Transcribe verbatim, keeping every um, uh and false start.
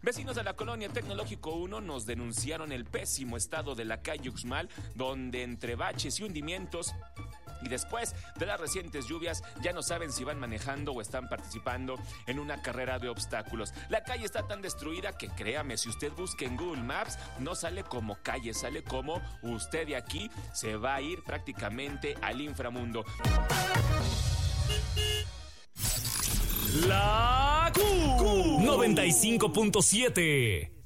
Vecinos de la colonia Tecnológico uno nos denunciaron el pésimo estado de la calle Uxmal, donde entre baches y hundimientos y después de las recientes lluvias ya no saben si van manejando o están participando en una carrera de obstáculos. La calle está tan destruida que créame, si usted busca en Google Maps no sale como calle, sale como usted de aquí se va a ir prácticamente al inframundo. La Q noventa y cinco punto siete.